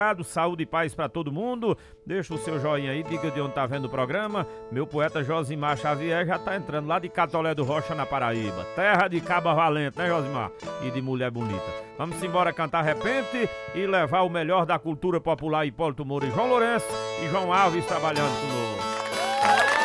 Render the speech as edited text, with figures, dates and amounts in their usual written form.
Saúde e paz pra todo mundo. Deixa o seu joinha aí, diga de onde tá vendo o programa. Meu poeta Josimar Xavier já tá entrando lá de Catolé do Rocha, na Paraíba. Terra de Caba Valente, né, Josimar? E de mulher bonita. Vamos embora cantar Repente e levar o melhor da cultura popular. Hipólito Moura e João Lourenço e João Alves trabalhando conosco.